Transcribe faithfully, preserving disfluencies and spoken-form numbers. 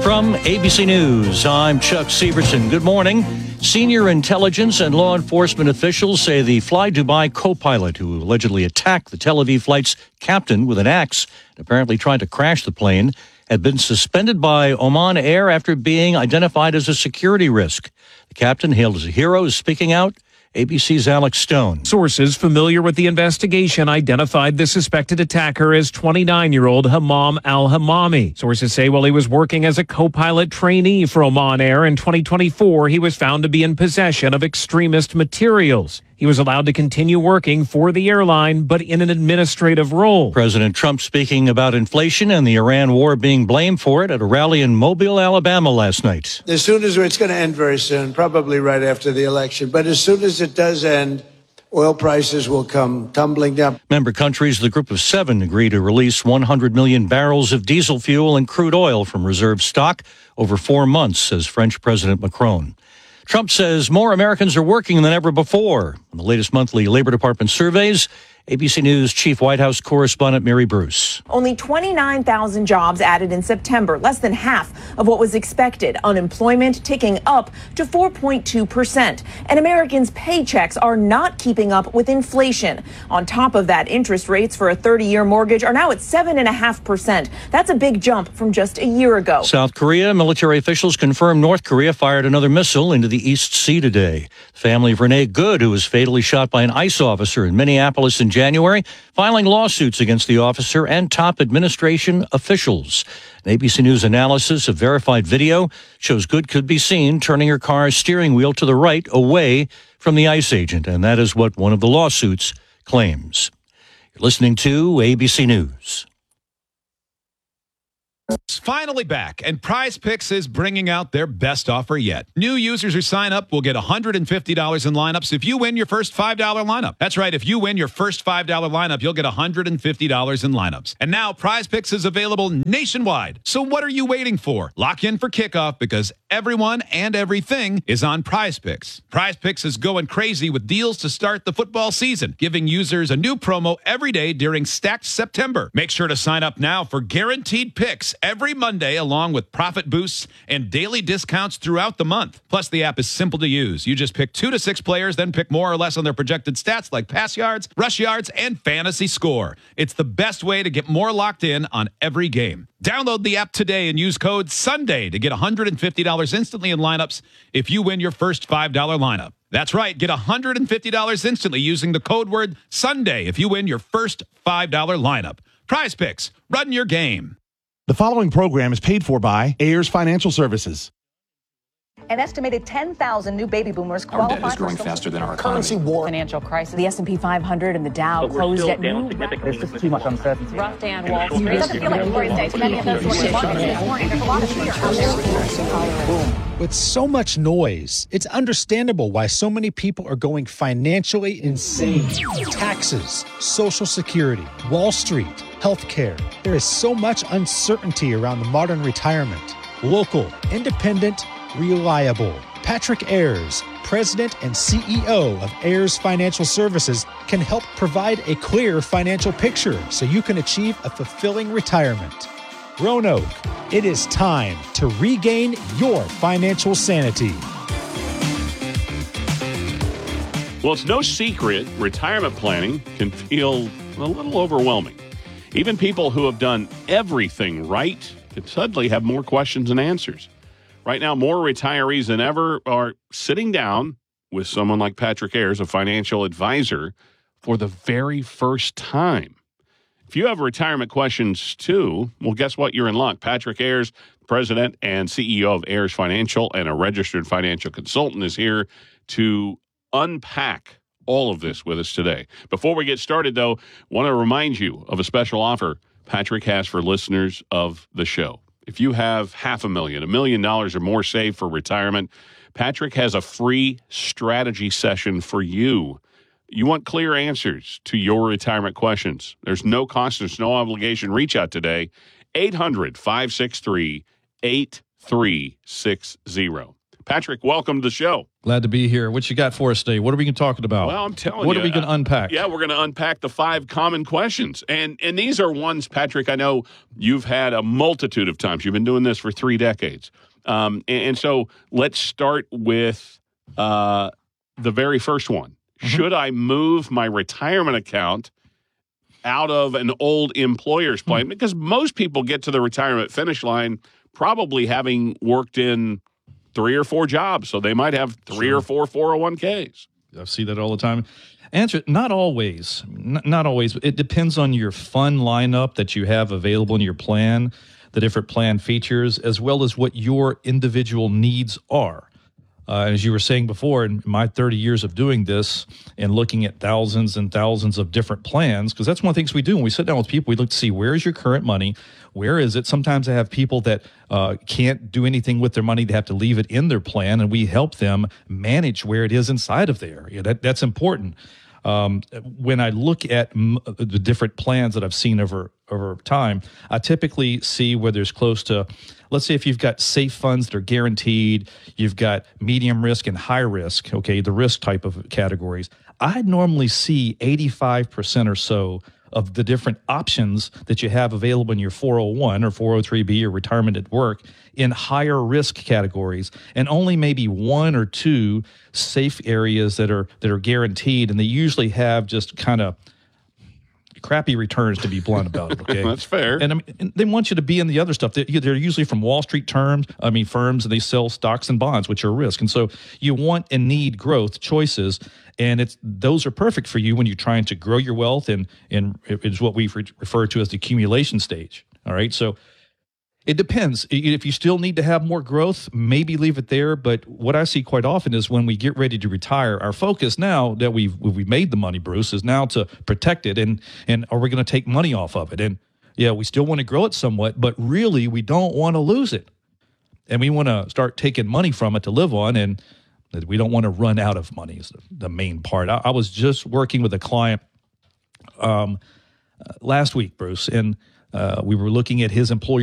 From A B C News, I'm Chuck Severson. Good morning. Senior intelligence and law enforcement officials say the Fly Dubai co-pilot who allegedly attacked the Tel Aviv flight's captain with an axe and apparently tried to crash the plane had been suspended by Oman Air after being identified as a security risk. The captain, hailed as a hero, is speaking out. A B C's Alex Stone. Sources familiar with the investigation identified the suspected attacker as twenty-nine-year-old Hammam al-Hammami. Sources say while he was working as a co-pilot trainee for Oman Air in twenty twenty-four, he was found to be in possession of extremist materials. He was allowed to continue working for the airline, but in an administrative role. President Trump speaking about inflation and the Iran war being blamed for it at a rally in Mobile, Alabama last night. As soon as it's going to end very soon, probably right after the election, but as soon as it does end, oil prices will come tumbling down. Member countries, the Group of Seven, agree to release one hundred million barrels of diesel fuel and crude oil from reserve stock over four months, says French President Macron. Trump says more Americans are working than ever before. In the latest monthly Labor Department surveys, A B C News Chief White House correspondent Mary Bruce. Only twenty-nine thousand jobs added in September, less than half of what was expected. Unemployment ticking up to four point two percent. And Americans' paychecks are not keeping up with inflation. On top of that, interest rates for a thirty-year mortgage are now at seven point five percent. That's a big jump from just a year ago. South Korea, military officials confirm North Korea fired another missile into the East Sea today. The family of Renee Good, who was fatally shot by an ICE officer in Minneapolis in January, filing lawsuits against the officer and top administration officials. An A B C News analysis of verified video shows Good could be seen turning her car's steering wheel to the right away from the ICE agent, and that is what one of the lawsuits claims. You're listening to A B C News. It's finally back, and Prize Picks is bringing out their best offer yet. New users who sign up will get one hundred fifty dollars in lineups if you win your first five dollar lineup. That's right, if you win your first five dollar lineup, you'll get one hundred fifty dollars in lineups. And now Prize Picks is available nationwide. So what are you waiting for? Lock in for kickoff because everyone and everything is on Prize Picks. Prize Picks is going crazy with deals to start the football season, giving users a new promo every day during Stacked September. Make sure to sign up now for guaranteed picks every Monday, along with profit boosts and daily discounts throughout the month. Plus, the app is simple to use. You just pick two to six players, then pick more or less on their projected stats like pass yards, rush yards, and fantasy score. It's the best way to get more locked in on every game. Download the app today and use code SUNDAY to get one hundred fifty dollars instantly in lineups if you win your first five dollar lineup. That's right, get one hundred fifty dollars instantly using the code word SUNDAY if you win your first five dollar lineup. Prize Picks, run your game. The following program is paid for by Ayers Financial Services. An estimated ten thousand new baby boomers qualify. Our debt is growing faster than our economy. Currency war. Financial crisis. The S and P five hundred and the Dow closed at new. There's just too much uncertainty. Rough day on Wall Street. It doesn't feel like a glorious day to many of those who are in markets this morning. There's a lot of fear out there. With so much noise, it's understandable why so many people are going financially insane. Taxes, Social Security, Wall Street, healthcare. There is so much uncertainty around the modern retirement. Local, independent, reliable. Patrick Ayers, President and C E O of Ayers Financial Services, can help provide a clear financial picture so you can achieve a fulfilling retirement. Roanoke, it is time to regain your financial sanity. Well, it's no secret retirement planning can feel a little overwhelming. Even people who have done everything right can suddenly have more questions than answers. Right now, more retirees than ever are sitting down with someone like Patrick Ayers, a financial advisor, for the very first time. If you have retirement questions too, well, guess what? You're in luck. Patrick Ayers, President and C E O of Ayers Financial and a registered financial consultant, is here to unpack all of this with us today. Before we get started, though, want to remind you of a special offer Patrick has for listeners of the show. If you have half a million, a million dollars or more saved for retirement, Patrick has a free strategy session for you. You want clear answers to your retirement questions. There's no cost, there's no obligation. Reach out today, eight hundred, five six three, eight three six zero. Patrick, welcome to the show. Glad to be here. What you got for us today? What are we going to talk about? Well, I'm telling what you. What are we going to unpack? Yeah, we're going to unpack the five common questions. And and these are ones, Patrick, I know you've had a multitude of times. You've been doing this for three decades. Um, and, and so let's start with uh, the very first one. Mm-hmm. Should I move my retirement account out of an old employer's plan? Mm-hmm. Because most people get to the retirement finish line probably having worked in three or four jobs, so they might have three sure. or four four oh one k's. I see that all the time. Answer, not always. N- not always. It depends on your fund lineup that you have available in your plan, the different plan features, as well as what your individual needs are. Uh, as you were saying before, in my thirty years of doing this and looking at thousands and thousands of different plans, because that's one of the things we do when we sit down with people, we look to see where is your current money, where is it? Sometimes I have people that uh, can't do anything with their money. They have to leave it in their plan, and we help them manage where it is inside of there. Yeah, that, that's important. Um, when I look at m- the different plans that I've seen over over time, I typically see where there's close to, let's say if you've got safe funds that are guaranteed, you've got medium risk and high risk, okay, the risk type of categories, I normally see eighty-five percent or so of the different options that you have available in your four oh one or four oh three B or retirement at work in higher risk categories, and only maybe one or two safe areas that are that are guaranteed, and they usually have just kind of crappy returns, to be blunt about it. Okay, that's fair. And, I mean, and they want you to be in the other stuff. They're, they're usually from Wall Street terms. I mean, firms, and they sell stocks and bonds, which are risk. And so you want and need growth choices, and it's those are perfect for you when you're trying to grow your wealth, and and it's what we refer to as the accumulation stage. All right, so it depends. If you still need to have more growth, maybe leave it there. But what I see quite often is when we get ready to retire, our focus now that we've we've made the money, Bruce, is now to protect it. And and are we going to take money off of it? And yeah, we still want to grow it somewhat, but really we don't want to lose it. And we want to start taking money from it to live on, and we don't want to run out of money is the main part. I, I was just working with a client um, uh, last week, Bruce, and uh, we were looking at his employer